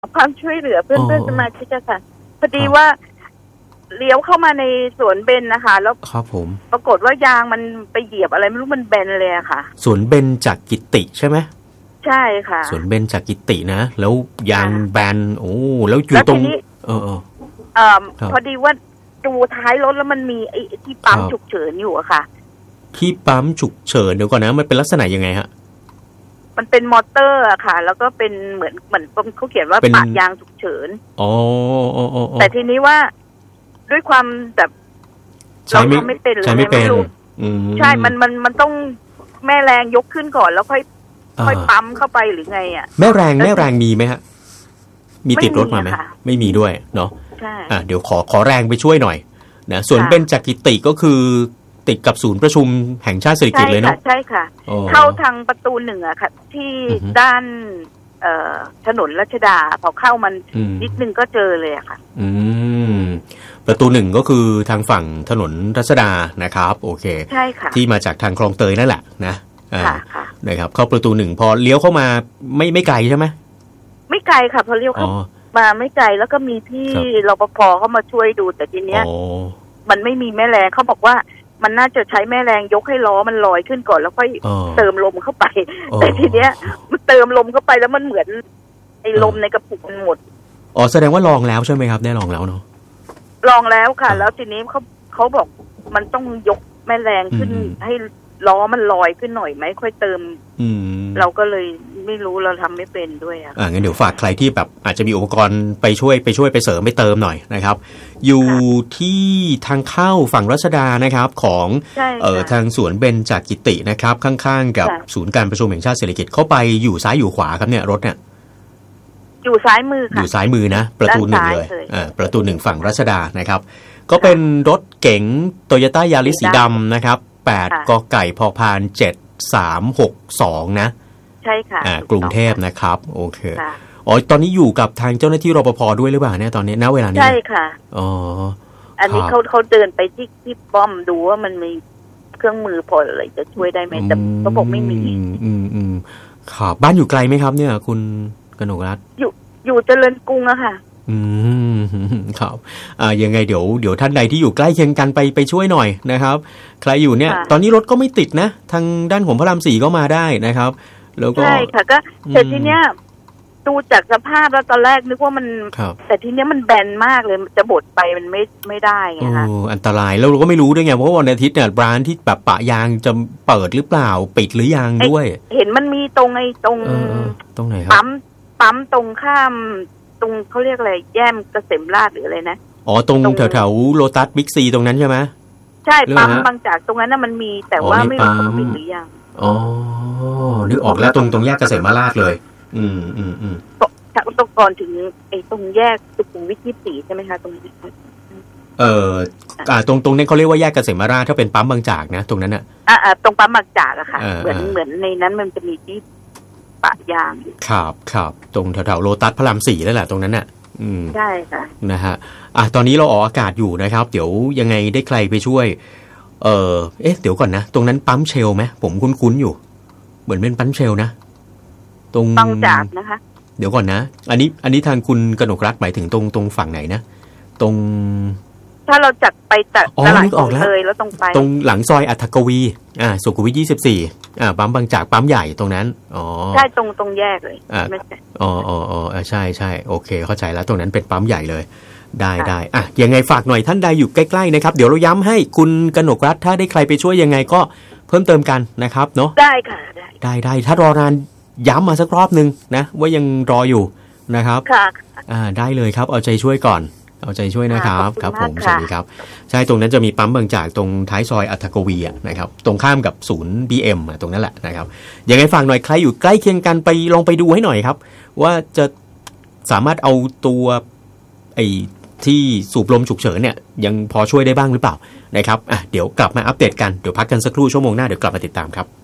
ความช่วยเหลือเพื่อนสมาชิกค่ะพอดีว่าเลี้ยวเข้ามาในสวนเบญนะคะแล้วครับผมปรากฏว่ายางมันไปเหยียบอะไรไม่รู้มันแบนเลยค่ะสวนเบญจกิติใช่ไหมใช่ค่ะสวนเบญจกิตินะแล้วยางแบนโอ้แล้วอยู่ตรงพอดีว่าดูท้ายรถแล้วมันมีไอ้ที่ปั๊มฉุกเฉินอยู่อะค่ะที่ปั๊มฉุกเฉินเดี๋ยวก่อนนะมันเป็นลักษณะยังไงฮะมันเป็นมอเตอร์อะค่ะแล้วก็เป็นเหมือนเขาเขียนว่าปะยางฉุกเฉินอ๋อแต่ทีนี้ว่าด้วยความแบบเราทำไม่เป็นเลยไม่รู้ใช่มันต้องแม่แรงยกขึ้นก่อนแล้วค่อยปั๊มเข้าไปหรือไงอ่ะแม่แรงมีไหมฮะมีติดรถมาไหมไม่มีด้วยเนาะใช่เดี๋ยวขอแรงไปช่วยหน่อยนะส่วนเบญจกิติก็คือติดกับศูนย์ประชุมแห่งชาติเศรษฐกิจเลยเนาะใช่ค่ะเข้าทางประตูหนึ่งอะค่ะที่ด้านถนนรัชดาพอเข้ามันนิดนึงก็เจอเลยอะค่ะประตูหนึ่งก็คือทางฝั่งถนนรัชดานะครับโอเคใช่ค่ะที่มาจากทางคลองเตยนั่นแหละนะนะครับเข้าประตูหนึ่งพอเลี้ยวเข้ามาไม่ไกลใช่ไหมไม่ไกลค่ะพอเลี้ยวเข้ามาไม่ไกลแล้วก็มีพี่รปภเข้ามาช่วยดูแต่ทีเนี้ยมันไม่มีแม่แรงเขาบอกว่ามันน่าจะใช้แม่แรงยกให้ล้อมันลอยขึ้นก่อนแล้วค่อยเติมลมเข้าไปแต่ทีเนี้ยมันเติมลมเข้าไปแล้วมันเหมือนไอ้ลมในกระปุกมันหมดแสดงว่าลองแล้วใช่ไหมครับได้ลองแล้วเนาะลองแล้วค่ะแล้วทีนี้เขาบอกมันต้องยกแม่แรงขึ้นให้ล้อมันลอยขึ้นหน่อยไหมค่อยเติมเราก็เลยไม่รู้เราทำไม่เป็นด้วยงั้นเดี๋ยวฝากใครที่แบบอาจจะมีอุปกรณ์ไปช่วยไปเสริมไปเติมหน่อยนะครับอยู่ที่ทางเข้าฝั่งรัชดานะครับของทางสวนเบญจกิตินะครับข้างๆกับศูนย์การประชุมแห่งชาติเศรษฐกิจเข้าไปอยู่ซ้ายอยู่ขวาครับเนี่ยรถเนี่ยอยู่ซ้ายมือค่ะอยู่ซ้ายมือนะประตูหนึ่งเลยประตูหนึ่งฝั่งรัชดานะครับก็เป็นรถเก๋งโตโยต้ายาริสสีดำนะครับ8กไก่พพาน7362นะใช่ค่ะกรุงเทพนะครับโอเคตอนนี้อยู่กับทางเจ้าหน้าที่รปภด้วยหรือเปล่าเนี่ยตอนนี้ณเวลานี้ใช่ค่ะอันนี้เขาเดินไปที่ป้อมดูว่ามันมีเครื่องมือพออะไรจะช่วยได้ไหมแต่เขาบอกไม่มีครับบ้านอยู่ไกลไหมครับเนี่ยคุณกนกรัตน์อยู่เจริญกรุงอะค่ะครับยังไงเดี๋ยวท่านใดที่อยู่ใกล้เคียงกันไปช่วยหน่อยนะครับใครอยู่เนี่ยตอนนี้รถก็ไม่ติดนะทางด้านของพระราม4ก็มาได้นะครับแล้วก็ใช่ค่ะก็แต่ทีเนี้ยดูจากสภาพแล้วตอนแรกนึกว่ามันแต่ทีเนี้ยมันแบนมากเลยจะบดไปมันไม่ได้ไงคะอันตรายแล้วเราก็ไม่รู้ด้วยไงเพราะวันอาทิตย์เนี่ยร้านที่แบบปะยางจะเปิดหรือเปล่าปิดหรือยังด้วยเห็นมันมีตรงตรงไหนครับปั๊มตรงข้ามตรงเขาเรียกอะไรแยมเกษมราษฎร์หรืออะไรนะตรงแถวโลตัสบิ๊กซีตรงนั้นใช่ไหมใช่ปั๊มบางจากตรงนั้นน่ะมันมีแต่ว่าไม่รู้เขาปิดหรือยังนึกออกแล้วตรงแยกเกษมราษฎร์เลยตรงก่อนถึงไอ้ตรงแยกสุขุมวิท24ใช่ไหมคะตรงนี้ตรงนี้เขาเรียกว่าแยกเกษมราษฎร์ถ้าเป็นปั๊มบางจากนะตรงนั้นตรงปั๊มบางจากอะค่ะเหมือนในนั้นมันจะมีที่ปะยางครับตรงแถวๆโลตัสพระราม4นั่นแหละตรงนั้นน่ะใช่ค่ะนะฮะตอนนี้เราออกอากาศอยู่นะครับเดี๋ยวยังไงได้ใครไปช่วยเดี๋ยวก่อนนะตรงนั้นปั๊มเชลไหมผมคุ้นๆอยู่เหมือนเป็นปั๊มเชลนะตรงบางจากนะคะเดี๋ยวก่อนนะอันนี้ทางคุณกนกรัตน์หมายถึงตรงฝั่งไหนนะตรงถ้าเราจัดไปจากตลาดเลยแล้วตรงหลังซอยอัฐกวีสุขุมวิท24ปั๊มบางจากปั๊มใหญ่ตรงนั้นใช่ตรงแยกเลยไม่ใช่ใช่โอเคเข้าใจแล้วตรงนั้นเป็นปั๊มใหญ่เลยได้ยังไงฝากหน่อยท่านใดอยู่ใกล้ๆนะครับเดี๋ยวเราย้ำให้คุณกนกรัตน์ถ้าได้ใครไปช่วยยังไงก็เพิ่มเติมกันนะครับเนาะได้ค่ะได้ถ้ารอนานย้ำมาสักรอบนึงนะว่ายังรออยู่นะครับค่ะได้เลยครับเอาใจช่วยก่อนเอาใจช่วยนะครับครับผมสวัสดีครับใช่ตรงนั้นจะมีปั๊มบางจากตรงท้ายซอยอัฐกวีนะครับตรงข้ามกับศูนย์ BM ตรงนั้นแหละนะครับยังไงฝากหน่อยใครอยู่ใกล้เคียงกันไปลองไปดูให้หน่อยครับว่าจะสามารถเอาตัวไอ้ที่สูบลมฉุกเฉินเนี่ยยังพอช่วยได้บ้างหรือเปล่านะครับเดี๋ยวกลับมาอัปเดตกันเดี๋ยวพักกันสักครู่ชั่วโมงหน้าเดี๋ยวกลับมาติดตามครับ